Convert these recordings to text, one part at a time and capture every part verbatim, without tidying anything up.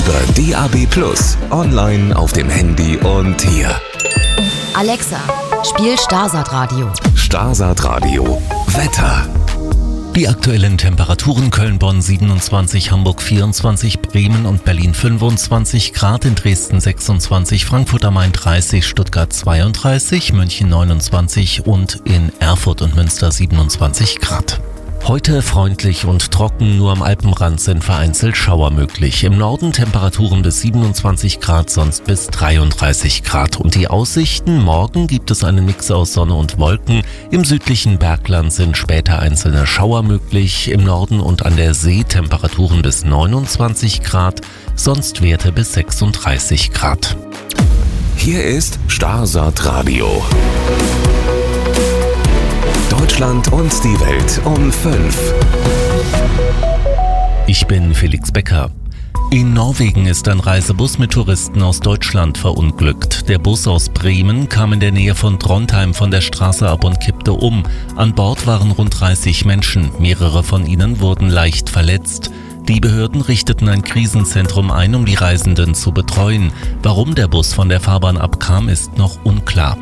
über D A B plus, online auf dem Handy und hier. Alexa, spiel Starsat Radio. Starsat Radio. Wetter. Die aktuellen Temperaturen: Köln-Bonn siebenundzwanzig, Hamburg vierundzwanzig, Bremen und Berlin fünfundzwanzig Grad, in Dresden sechsundzwanzig, Frankfurt am Main dreißig, Stuttgart zweiunddreißig, München neunundzwanzig und in Erfurt und Münster siebenundzwanzig Grad. Heute freundlich und trocken, nur am Alpenrand sind vereinzelt Schauer möglich. Im Norden Temperaturen bis siebenundzwanzig Grad, sonst bis dreiunddreißig Grad. Und die Aussichten: Morgen gibt es einen Mix aus Sonne und Wolken. Im südlichen Bergland sind später einzelne Schauer möglich. Im Norden und an der See Temperaturen bis neunundzwanzig Grad, sonst Werte bis sechsunddreißig Grad. Hier ist Starsat Radio. Deutschland und die Welt um fünf. Ich bin Felix Becker. In Norwegen ist ein Reisebus mit Touristen aus Deutschland verunglückt. Der Bus aus Bremen kam in der Nähe von Trondheim von der Straße ab und kippte um. An Bord waren rund dreißig Menschen. Mehrere von ihnen wurden leicht verletzt. Die Behörden richteten ein Krisenzentrum ein, um die Reisenden zu betreuen. Warum der Bus von der Fahrbahn abkam, ist noch unklar.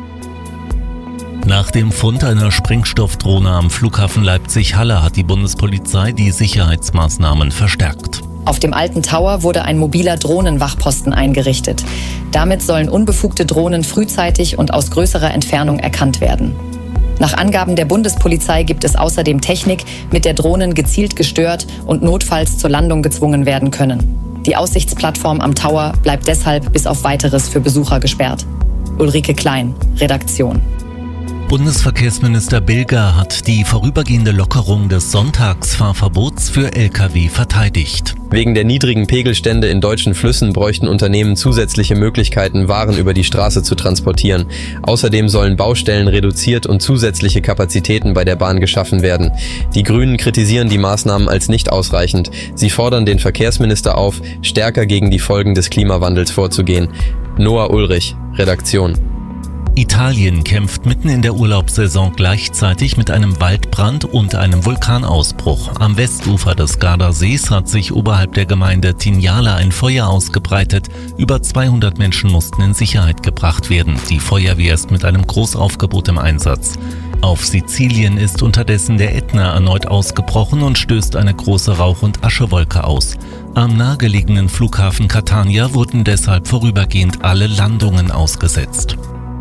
Nach dem Fund einer Sprengstoffdrohne am Flughafen Leipzig-Halle hat die Bundespolizei die Sicherheitsmaßnahmen verstärkt. Auf dem alten Tower wurde ein mobiler Drohnenwachposten eingerichtet. Damit sollen unbefugte Drohnen frühzeitig und aus größerer Entfernung erkannt werden. Nach Angaben der Bundespolizei gibt es außerdem Technik, mit der Drohnen gezielt gestört und notfalls zur Landung gezwungen werden können. Die Aussichtsplattform am Tower bleibt deshalb bis auf Weiteres für Besucher gesperrt. Ulrike Klein, Redaktion. Bundesverkehrsminister Bilger hat die vorübergehende Lockerung des Sonntagsfahrverbots für L K W verteidigt. Wegen der niedrigen Pegelstände in deutschen Flüssen bräuchten Unternehmen zusätzliche Möglichkeiten, Waren über die Straße zu transportieren. Außerdem sollen Baustellen reduziert und zusätzliche Kapazitäten bei der Bahn geschaffen werden. Die Grünen kritisieren die Maßnahmen als nicht ausreichend. Sie fordern den Verkehrsminister auf, stärker gegen die Folgen des Klimawandels vorzugehen. Noah Ulrich, Redaktion. Italien kämpft mitten in der Urlaubssaison gleichzeitig mit einem Waldbrand und einem Vulkanausbruch. Am Westufer des Gardasees hat sich oberhalb der Gemeinde Tignala ein Feuer ausgebreitet. Über zweihundert Menschen mussten in Sicherheit gebracht werden. Die Feuerwehr ist mit einem Großaufgebot im Einsatz. Auf Sizilien ist unterdessen der Ätna erneut ausgebrochen und stößt eine große Rauch- und Aschewolke aus. Am nahegelegenen Flughafen Catania wurden deshalb vorübergehend alle Landungen ausgesetzt.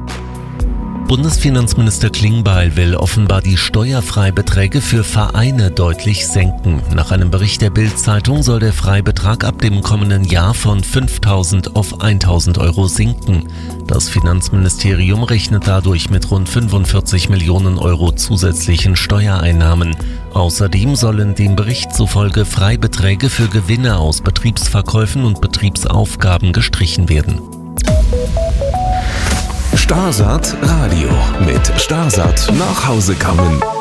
Bundesfinanzminister Klingbeil will offenbar die Steuerfreibeträge für Vereine deutlich senken. Nach einem Bericht der Bild-Zeitung soll der Freibetrag ab dem kommenden Jahr von fünftausend auf eintausend Euro sinken. Das Finanzministerium rechnet dadurch mit rund fünfundvierzig Millionen Euro zusätzlichen Steuereinnahmen. Außerdem sollen dem Bericht zufolge Freibeträge für Gewinne aus Betriebsverkäufen und Betriebsaufgaben gestrichen werden. Starsat Radio mit Starsat nach Hause kommen.